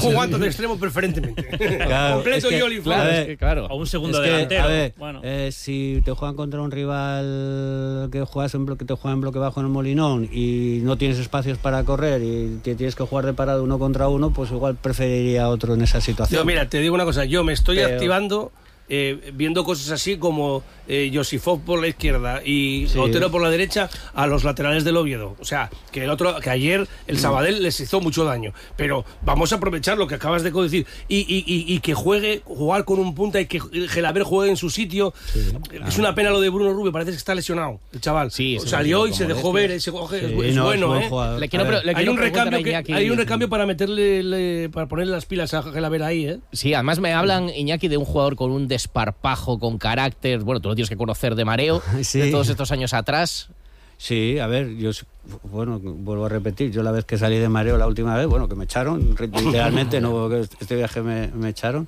jugando de extremo preferentemente. Claro, Completo es que, y Oliver. Es que, claro. O un segundo es que, delantero. a ver, Bueno. si te juegan contra un rival que juegas en bloque, te juega en bloque bajo en el Molinón y no tienes espacios para correr y te tienes que jugar de parado 1 contra 1, pues igual preferiría otro en esa situación. Yo, mira, te digo una cosa, yo me estoy activando viendo cosas así como Josifov por la izquierda y Otero por la derecha a los laterales del Oviedo. O sea, que ayer el Sabadell les hizo mucho daño. Pero vamos a aprovechar lo que acabas de decir y que jugar con un punta y que Gelabert juegue en su sitio. Sí, es una pena lo de Bruno Rubio, parece que está lesionado el chaval. Sí, salió y se dejó ver. Es bueno, hay un recambio para meterle, para ponerle las pilas a Gelabert ahí, ¿eh? Sí, además me hablan, Iñaki, de un jugador con un desparpajo, con carácter. Bueno, tú lo tienes que conocer de Mareo, de todos estos años atrás. Sí, a ver, vuelvo a repetir, yo la vez que salí de Mareo la última vez, que me echaron, literalmente, no, este viaje me echaron.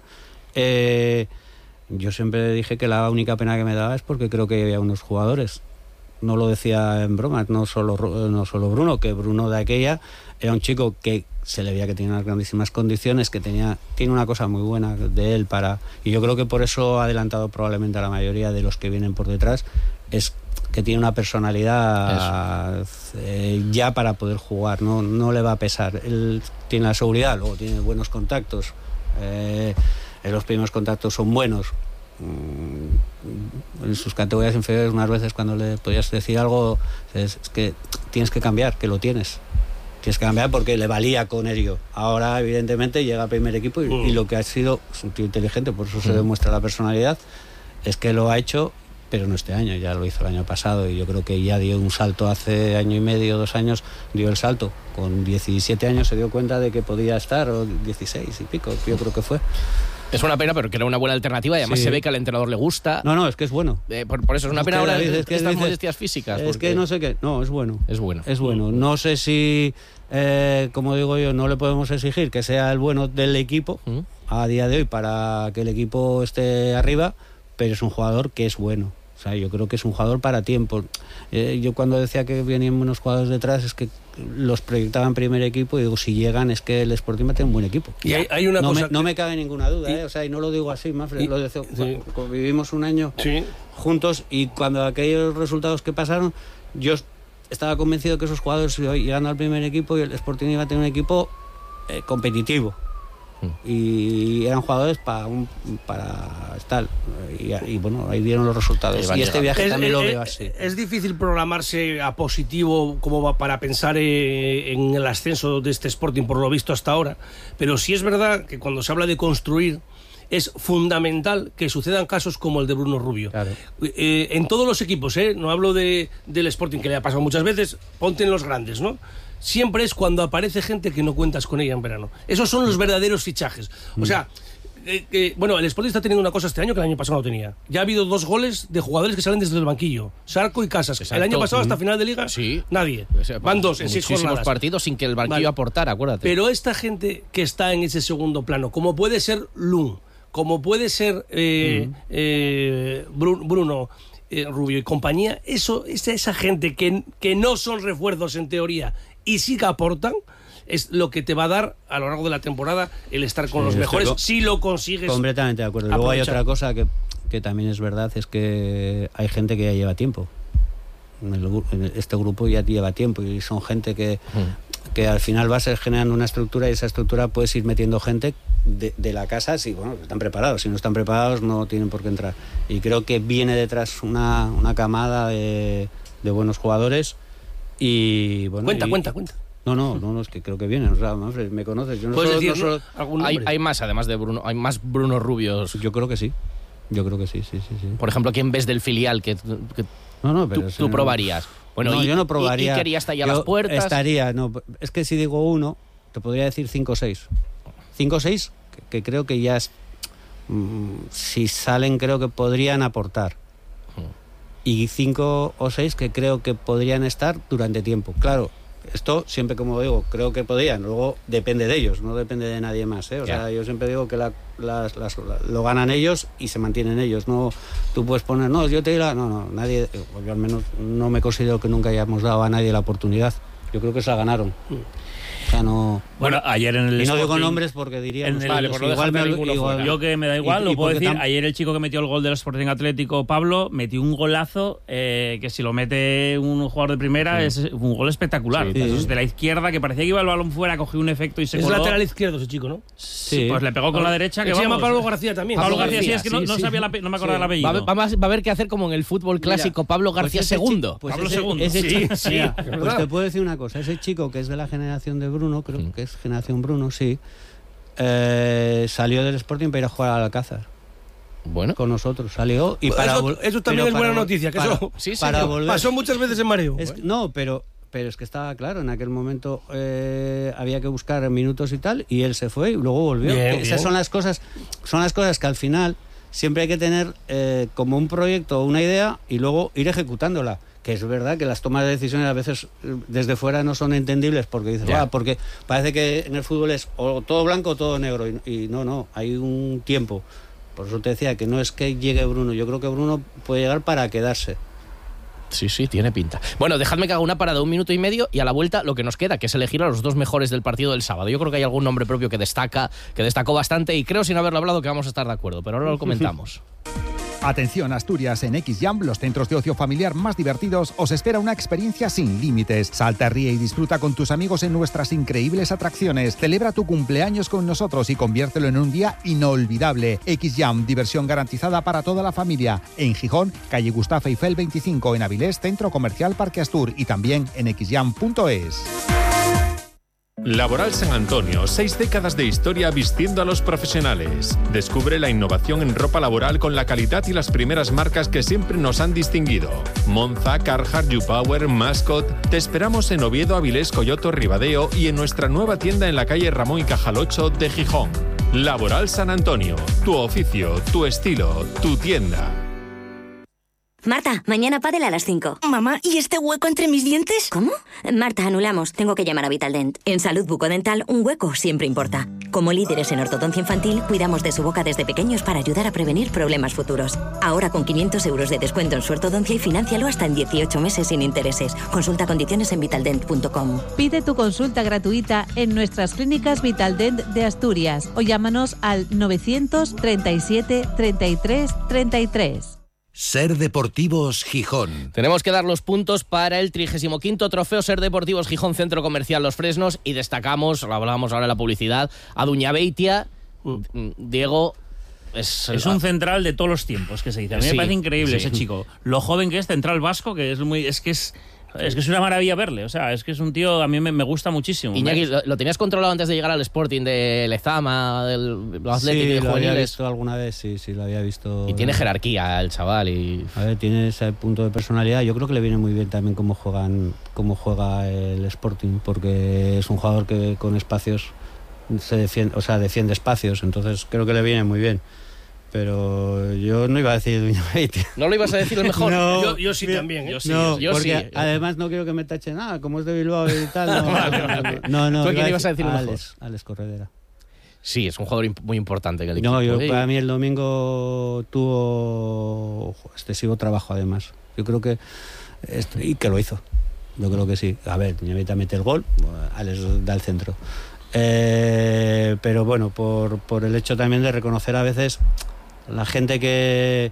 Yo siempre dije que la única pena que me daba es porque creo que había unos jugadores. No lo decía en broma, no solo Bruno, que Bruno de aquella era un chico que se le veía que tenía unas grandísimas condiciones, que tiene una cosa muy buena de él y yo creo que por eso ha adelantado probablemente a la mayoría de los que vienen por detrás, es que tiene una personalidad ya para poder jugar, no le va a pesar. Él tiene la seguridad, luego tiene buenos contactos, los primeros contactos son buenos. En sus categorías inferiores unas veces cuando le podías decir algo es que tienes que cambiar, que lo tienes que cambiar porque le valía con ello. Ahora evidentemente llega al primer equipo y lo que ha sido es un tío inteligente, por eso se demuestra la personalidad, es que lo ha hecho, pero no este año, ya lo hizo el año pasado y yo creo que ya dio un salto hace año y medio, 2 años, dio el salto. Con 17 años se dio cuenta de que podía estar, o 16 y pico, yo creo que fue. Es una pena, pero que era una buena alternativa y además se ve que al entrenador le gusta. No, es que es bueno. Por eso es una pena ahora estas molestias físicas. Es que no sé qué. No, es bueno. Es bueno. Es bueno. No sé si, como digo yo, no le podemos exigir que sea el bueno del equipo a día de hoy para que el equipo esté arriba, pero es un jugador que es bueno. O sea, yo creo que es un jugador para tiempo. Yo cuando decía que venían buenos jugadores detrás es que los proyectaba en primer equipo y digo, si llegan es que el Sporting va a tener un buen equipo. Y hay una cosa no me cabe ninguna duda, o sea, y no lo digo así, Manfred, lo decía, vivimos un año juntos y cuando aquellos resultados que pasaron, yo estaba convencido que esos jugadores llegando al primer equipo y el Sporting iba a tener un equipo competitivo. Y eran jugadores para estar y bueno, ahí dieron los resultados y este viaje también lo veo así. Es difícil programarse a positivo como para pensar en el ascenso de este Sporting por lo visto hasta ahora, pero sí es verdad que cuando se habla de construir es fundamental que sucedan casos como el de Bruno Rubio. Claro. En todos los equipos, no hablo del Sporting, que le ha pasado muchas veces, ponte en los grandes, ¿no? Siempre es cuando aparece gente que no cuentas con ella en verano. Esos son los verdaderos fichajes. O sea, el Sporting está teniendo una cosa este año que el año pasado no tenía. Ya ha habido 2 goles de jugadores que salen desde el banquillo. Sarco y Casas. Exacto. El año pasado hasta final de Liga, nadie. Van 2 en 6 jornadas. Partidos sin que el banquillo aportara, acuérdate. Pero esta gente que está en ese segundo plano, como puede ser Lun, como puede ser Bruno Rubio y compañía, esa gente que no son refuerzos en teoría y sí que aportan, es lo que te va a dar a lo largo de la temporada el estar con los mejores, si lo consigues. Completamente de acuerdo. Luego hay otra cosa que también es verdad, es que hay gente que ya lleva tiempo. Este grupo ya lleva tiempo y son gente que al final vas generando una estructura y esa estructura puedes ir metiendo gente de la casa, están preparados. Si no están preparados no tienen por qué entrar. Y creo que viene detrás una camada de buenos jugadores. Y bueno, cuenta. No, es que creo que vienen. O sea, Manfred, me conoces. Yo ¿Puedes decir algún nombre? Hay más, además de Bruno, hay más Bruno Rubios. Yo creo que sí. Sí. Por ejemplo, ¿quién ves del filial que pero tú probarías? Bueno, yo no probaría. ¿Y quería estar ya a las puertas? Es que si digo uno, te podría decir 5 o 6. 5 o 6 que creo que ya si salen creo que podrían aportar. Y 5 o 6 que creo que podrían estar durante tiempo. Claro, esto siempre, como digo, creo que podrían. Luego depende de ellos, no depende de nadie más, O sea, yo siempre digo que lo ganan ellos y se mantienen ellos. No, tú puedes poner, nadie, yo al menos no me considero que nunca hayamos dado a nadie la oportunidad. Yo creo que se la ganaron. sea, no... Bueno, ayer en el y no digo Sporting, nombres porque diría... Vale, por no dejarte a ninguno fuera. Yo que me da igual, lo puedo decir. Ayer el chico que metió el gol del Sporting Atlético, Pablo, metió un golazo que si lo mete un jugador de primera es un gol espectacular. Sí. Eso es de la izquierda, que parecía que iba el balón fuera, cogió un efecto y se coló. Es lateral izquierdo ese chico, ¿no? Sí, pues le pegó con la derecha. Que se llama Pablo García también. Pablo García, sí, es que no sabía no me acordaba el apellido. Va a haber que hacer como en el fútbol clásico, Pablo García II. Pablo II. Pues te puedo decir una cosa, ese chico que es de la generación de Bruno, creo que es generación Bruno, sí, salió del Sporting para ir a jugar al Alcázar. Bueno, con nosotros salió y eso también es buena noticia, que eso pasó muchas veces en mareo. Pero es que estaba claro, en aquel momento había que buscar minutos y tal, y él se fue y luego volvió. Esas son las cosas que al final siempre hay que tener como un proyecto o una idea y luego ir ejecutándola. Que es verdad que las tomas de decisiones a veces desde fuera no son entendibles porque dices, porque parece que en el fútbol es o todo blanco o todo negro y no, hay un tiempo. Por eso te decía que no es que llegue Bruno, yo creo que Bruno puede llegar para quedarse. Sí, tiene pinta. Bueno, dejadme que haga una parada de 1 minuto y medio y a la vuelta lo que nos queda, que es elegir a los 2 mejores del partido del sábado. Yo creo que hay algún nombre propio que destacó bastante y creo, sin haberlo hablado, que vamos a estar de acuerdo, pero ahora lo comentamos. Atención, Asturias, en XJam, los centros de ocio familiar más divertidos, os espera una experiencia sin límites. Salta, ríe y disfruta con tus amigos en nuestras increíbles atracciones. Celebra tu cumpleaños con nosotros y conviértelo en un día inolvidable. XJam, diversión garantizada para toda la familia. En Gijón, calle Gustavo Eiffel 25, en Avilés, Centro Comercial Parque Astur y también en xjam.es. Laboral San Antonio, 6 décadas de historia vistiendo a los profesionales. Descubre la innovación en ropa laboral con la calidad y las primeras marcas que siempre nos han distinguido. Monza, Carhartt, YouPower, Mascot. Te esperamos en Oviedo, Avilés, Coyoto, Ribadeo y en nuestra nueva tienda en la calle Ramón y Cajal 8 de Gijón. Laboral San Antonio, tu oficio, tu estilo, tu tienda. Marta, mañana pádel a las 5. Mamá, ¿y este hueco entre mis dientes? ¿Cómo? Marta, anulamos. Tengo que llamar a Vitaldent. En salud bucodental, un hueco siempre importa. Como líderes en ortodoncia infantil, cuidamos de su boca desde pequeños para ayudar a prevenir problemas futuros. Ahora con 500 euros de descuento en su ortodoncia y financialo hasta en 18 meses sin intereses. Consulta condiciones en vitaldent.com. Pide tu consulta gratuita en nuestras clínicas Vitaldent de Asturias o llámanos al 937 33 33. Ser Deportivos Gijón. Tenemos que dar los puntos para el 35º trofeo Ser Deportivos Gijón Centro Comercial Los Fresnos y destacamos, lo hablábamos ahora en la publicidad, a Duñabeitia. Diego es un central de todos los tiempos, que se dice. A mí me parece increíble ese chico. Lo joven que es, central vasco, que es una maravilla verle, o sea, es que es un tío, a mí me gusta muchísimo. Iñaki, ¿lo tenías controlado antes de llegar al Sporting de Lezama, del Athletic de juveniles? Sí, lo había visto alguna vez, sí, lo había visto. Y tiene jerarquía el chaval. A ver, tiene ese punto de personalidad, yo creo que le viene muy bien también cómo juega el Sporting, porque es un jugador que con espacios se defiende, defiende espacios, entonces creo que le viene muy bien. Pero yo no iba a decir Duñabeitia. ¿No lo ibas a decir el mejor? No, yo sí también. Yo porque además no quiero que me tachen nada, como es de Bilbao y tal. No. ¿Tú a quién ibas a decir el mejor? Alex Corredera. Sí, es un jugador muy importante en el equipo. Para mí el domingo tuvo excesivo trabajo además. Yo creo que y que lo hizo. Yo creo que sí. A ver, Duñabeitia mete el gol, Alex da el centro. Pero bueno, por el hecho también de reconocer a veces la gente que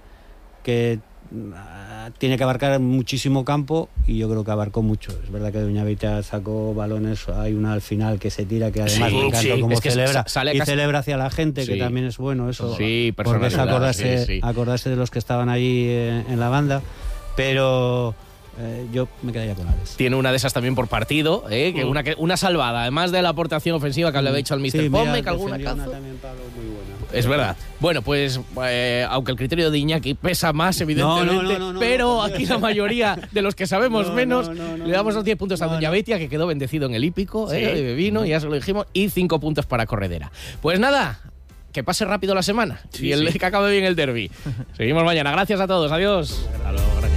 tiene que abarcar muchísimo campo, y yo creo que abarcó mucho. Es verdad que Duñabeitia sacó balones, hay una al final que se tira, que además me encanta cómo celebra celebra hacia la gente, que también es bueno eso, porque es acordarse de los que estaban allí en la banda, pero yo me quedaría con Alex. Tiene una de esas también por partido, que una salvada, además de la aportación ofensiva que le había hecho al Mr. Ponme, que alguna cazo. Es verdad. Bueno, pues aunque el criterio de Iñaki pesa más, evidentemente, pero aquí la mayoría de los que sabemos menos le damos los 10 puntos a Duñabeitia, que quedó bendecido en el hípico, vino, ya se lo dijimos, y 5 puntos para Corredera. Pues nada, que pase rápido la semana y que acabe bien el derbi. Seguimos mañana. Gracias a todos. Adiós. Hasta luego, gracias.